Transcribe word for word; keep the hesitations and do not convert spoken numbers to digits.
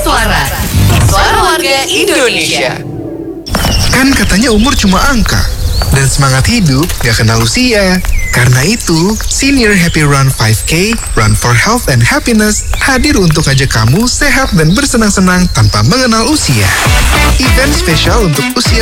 Suara. Suara warga Indonesia. Kan katanya umur cuma angka, dan semangat hidup gak kenal usia. Karena itu, Senior Happy Run lima K, Run for Health and Happiness, hadir untuk ajak kamu sehat dan bersenang-senang tanpa mengenal usia. Event spesial untuk usia